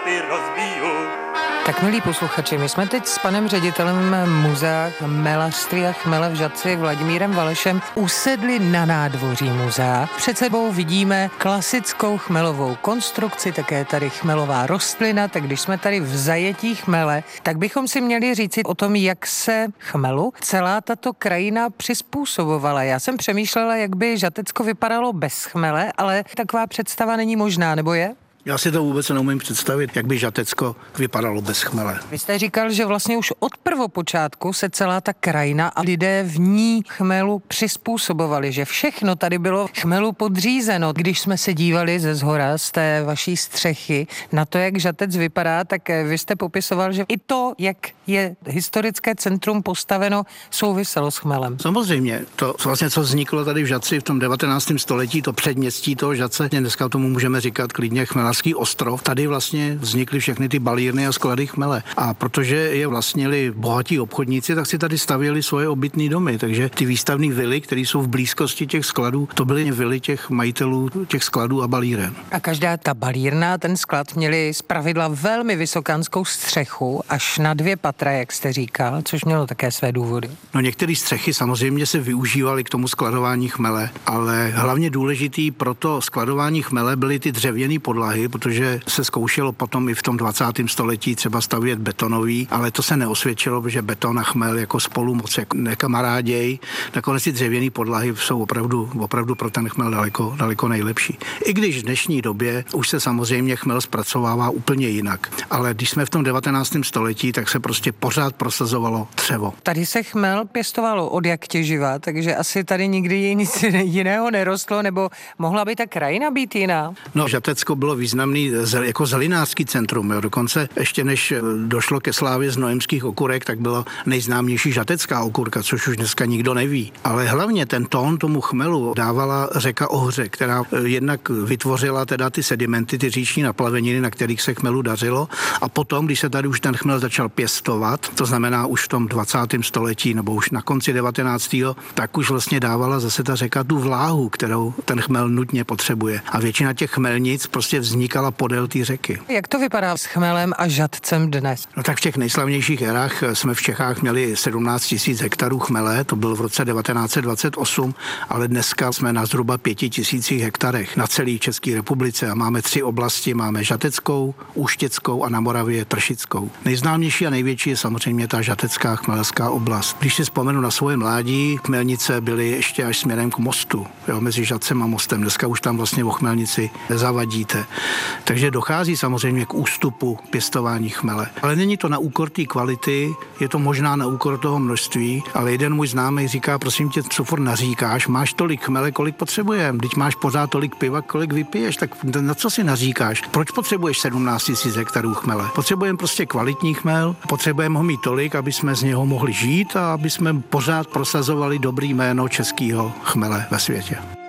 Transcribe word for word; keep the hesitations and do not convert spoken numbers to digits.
šaty rozbiju. Tak milí posluchači, my jsme teď s panem ředitelem muzea chmelařství a chmele v Žatci Vladimírem Valešem usedli na nádvoří muzea. Před sebou vidíme klasickou chmelovou konstrukci, také tady chmelová rostlina, tak když jsme tady v zajetí chmele, tak bychom si měli říci o tom, jak se chmelu celá tato krajina přizpůsobovala. Já jsem přemýšlela, jak by Žatecko vypadalo bez chmele, ale taková představa není možná, nebo je? Já si to vůbec neumím představit, jak by Žatecko vypadalo bez chmele. Vy jste říkal, že vlastně už od prvopočátku se celá ta krajina a lidé v ní chmelu přizpůsobovali, že všechno tady bylo chmelu podřízeno. Když jsme se dívali ze zhora z té vaší střechy na to, jak Žatec vypadá, tak vy jste popisoval, že i to, jak je historické centrum postaveno, souviselo s chmelem. Samozřejmě, to vlastně, co vzniklo tady v Žatci v tom devatenáctém století, to předměstí toho Žatce, dneska tomu můžeme říkat klidně chmelařský ostrov. Tady vlastně vznikly všechny ty balírny a sklady chmele. A protože je vlastnili bohatí obchodníci, tak si tady stavěli svoje obytné domy. Takže ty výstavní vily, které jsou v blízkosti těch skladů, to byly vily těch majitelů těch skladů a balíren. A každá ta balírna, ten sklad měli zpravidla velmi vysokánskou střechu, až na dvě patra, jak jste říkal, což mělo také své důvody. No některé střechy samozřejmě se využívaly k tomu skladování chmele, ale hlavně důležitý pro to skladování chmele byly ty dřevěné podlahy, protože se zkoušelo potom i v tom dvacátém století třeba stavět betonový, ale to se neosvědčilo, protože beton a chmel jako spolu moc jako nekamaráděj. Nakonec ty dřevěné podlahy jsou opravdu, opravdu pro ten chmel daleko, daleko nejlepší. I když v dnešní době už se samozřejmě chmel zpracovává úplně jinak. Ale když jsme v tom devatenáctém století, tak se prostě pořád prosazovalo dřevo. Tady se chmel pěstovalo od jak těživa, takže asi tady nikdy nic jiného nerostlo, nebo mohla by ta krajina být jiná? No, Žatecko bylo významný jako zelinářský centrum. Jo. Dokonce ještě než došlo ke slávě z noemských okurek, tak byla nejznámější žatecká okurka, což už dneska nikdo neví. Ale hlavně ten tón tomu chmelu dávala řeka Ohře, která jednak vytvořila teda ty sedimenty, ty říční naplaveniny, na kterých se chmelu dařilo. A potom, když se tady už ten chmel začal pěstovat, to znamená už v tom dvacátém století nebo už na konci devatenáctého tak už vlastně dávala zase ta řeka tu vláhu, kterou ten chmel nutně potřebuje. A většina těch chmelnic prostě vznikala podél té řeky. Jak to vypadá s chmelem a Žatcem dnes? No tak v těch nejslavnějších erách jsme v Čechách měli sedmnáct tisíc hektarů chmele, to bylo v roce devatenáct set dvacet osm, ale dneska jsme na zhruba pěti tisících hektarech na celé České republice a máme tři oblasti, máme Žateckou, Úštěckou a na Moravě Tršickou. Nejznámější a největší je samozřejmě ta žatecká chmelská oblast. Když si vzpomenu na svoje mládí, chmelnice byly ještě až směrem k mostu, jo, mezi Žatcem a mostem. Dneska už tam vlastně o chmelnici nezavadíte. Takže dochází samozřejmě k ústupu pěstování chmele. Ale není to na úkor té kvality, je to možná na úkor toho množství, ale jeden můj známý říká, prosím tě, co furt naříkáš, máš tolik chmele, kolik potřebujeme, teď máš pořád tolik piva, kolik vypiješ, tak na co si naříkáš? Proč potřebuješ sedmnáct tisíc hektarů chmele? Potřebujeme prostě kvalitní chmel, potřebujeme ho mít tolik, aby jsme z něho mohli žít a aby jsme pořád prosazovali dobrý jméno českého chmele ve světě.